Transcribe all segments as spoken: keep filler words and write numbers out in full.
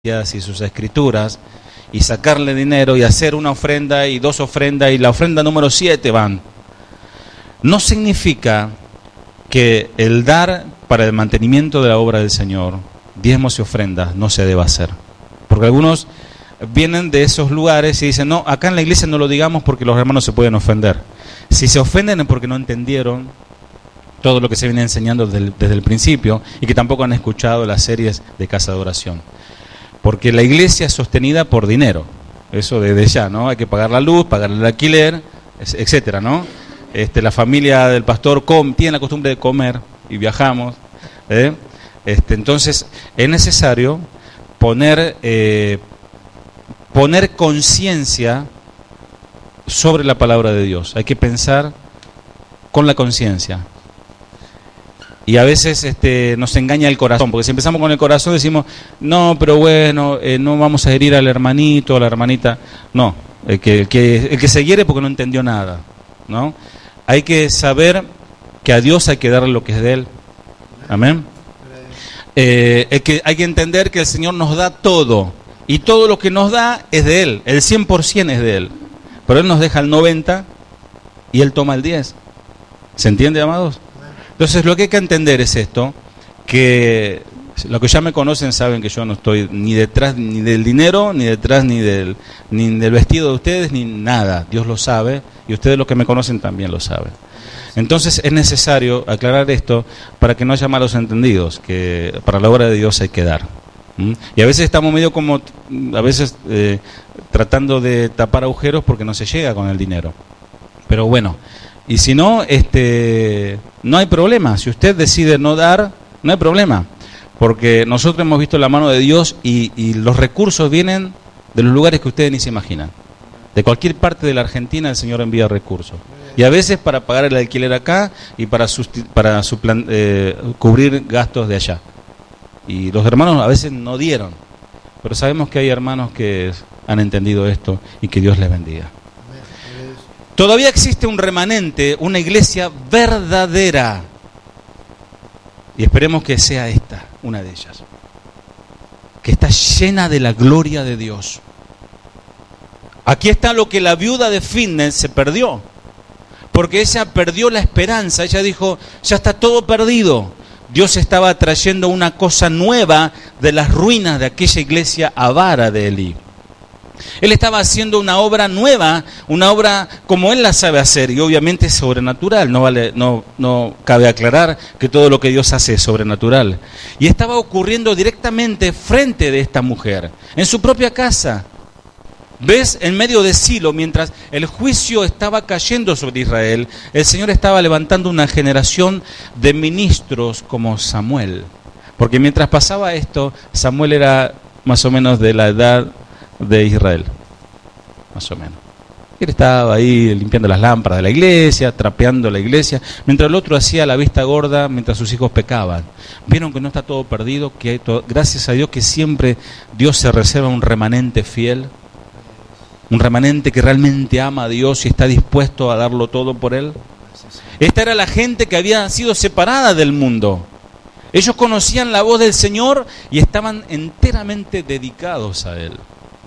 y sus escrituras y sacarle dinero y hacer una ofrenda y dos ofrendas y la ofrenda número siete van. No significa que el dar para el mantenimiento de la obra del Señor, diezmos y ofrendas, no se deba hacer. Porque algunos vienen de esos lugares y dicen, no, acá en la iglesia no lo digamos porque los hermanos se pueden ofender. Si se ofenden es porque no entendieron todo lo que se viene enseñando desde el, desde el principio y que tampoco han escuchado las series de casa de oración. Porque la iglesia es sostenida por dinero, eso desde ya, ¿no? Hay que pagar la luz, pagar el alquiler, etcétera, ¿no? Este, la familia del pastor com, tiene la costumbre de comer y viajamos, ¿eh? Este, entonces es necesario poner, eh, poner conciencia sobre la palabra de Dios. Hay que pensar con la conciencia. Y a veces este, nos engaña el corazón, porque si empezamos con el corazón decimos, no, pero bueno, eh, no vamos a herir al hermanito, a la hermanita. No, el que, el que, el que se hiere porque no entendió nada, ¿no? Hay que saber que a Dios hay que darle lo que es de Él. Amén. Eh, es que hay que entender que el Señor nos da todo, y todo lo que nos da es de Él, el cien por ciento es de Él. Pero Él nos deja el noventa y Él toma el diez. ¿Se entiende, amados? Entonces lo que hay que entender es esto, que los que ya me conocen saben que yo no estoy ni detrás ni del dinero, ni detrás ni del, ni del vestido de ustedes, ni nada. Dios lo sabe y ustedes los que me conocen también lo saben. Entonces es necesario aclarar esto para que no haya malos entendidos, que para la obra de Dios hay que dar. ¿Mm? Y a veces estamos medio como, a veces eh, tratando de tapar agujeros porque no se llega con el dinero. Pero bueno. Y si no, este, no hay problema. Si usted decide no dar, no hay problema. Porque nosotros hemos visto la mano de Dios y, y los recursos vienen de los lugares que ustedes ni se imaginan. De cualquier parte de la Argentina el Señor envía recursos. Y a veces para pagar el alquiler acá y para, susti- para suplan- eh, cubrir gastos de allá. Y los hermanos a veces no dieron. Pero sabemos que hay hermanos que han entendido esto y que Dios les bendiga. Todavía existe un remanente, una iglesia verdadera. Y esperemos que sea esta, una de ellas. Que está llena de la gloria de Dios. Aquí está lo que la viuda de Fitness se perdió. Porque ella perdió la esperanza. Ella dijo, ya está todo perdido. Dios estaba trayendo una cosa nueva de las ruinas de aquella iglesia avara de Elí. Él estaba haciendo una obra nueva, una obra como Él la sabe hacer, y obviamente es sobrenatural, no, vale, no, no cabe aclarar que todo lo que Dios hace es sobrenatural. Y estaba ocurriendo directamente frente de esta mujer, en su propia casa. ¿Ves? En medio de Silo, mientras el juicio estaba cayendo sobre Israel, el Señor estaba levantando una generación de ministros como Samuel. Porque mientras pasaba esto, Samuel era más o menos de la edad de Israel, más o menos. Él estaba ahí limpiando las lámparas de la iglesia, trapeando la iglesia, mientras el otro hacía la vista gorda mientras sus hijos pecaban. Vieron que no está todo perdido, que hay todo, gracias a Dios que siempre Dios se reserva un remanente fiel, un remanente que realmente ama a Dios y está dispuesto a darlo todo por Él. Esta era la gente que había sido separada del mundo. Ellos conocían la voz del Señor y estaban enteramente dedicados a Él.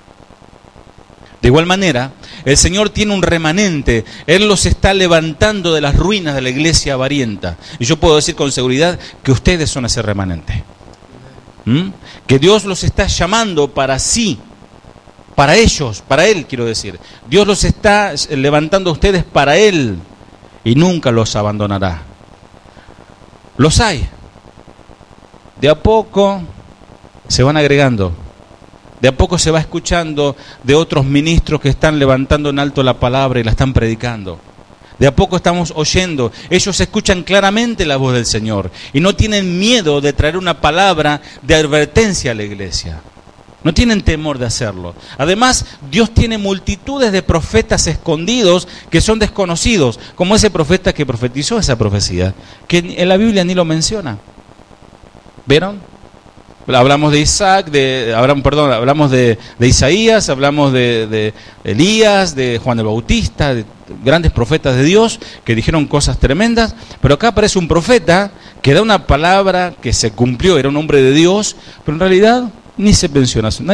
De igual manera, el Señor tiene un remanente. Él los está levantando de las ruinas de la iglesia avarienta. Y yo puedo decir con seguridad que ustedes son ese remanente. ¿Mm? Que Dios los está llamando para sí, para ellos, para Él quiero decir. Dios los está levantando a ustedes para Él y nunca los abandonará. Los hay. De a poco se van agregando. De a poco se va escuchando de otros ministros que están levantando en alto la palabra y la están predicando. De a poco estamos oyendo. Ellos escuchan claramente la voz del Señor y no tienen miedo de traer una palabra de advertencia a la iglesia. No tienen temor de hacerlo. Además, Dios tiene multitudes de profetas escondidos que son desconocidos, como ese profeta que profetizó esa profecía, que en la Biblia ni lo menciona. ¿Vieron? Hablamos de Isaac, de, hablamos, perdón, hablamos de, de Isaías, hablamos de, de Elías, de Juan el Bautista, de grandes profetas de Dios que dijeron cosas tremendas, pero acá aparece un profeta que da una palabra que se cumplió, era un hombre de Dios, pero en realidad ni se pensiona.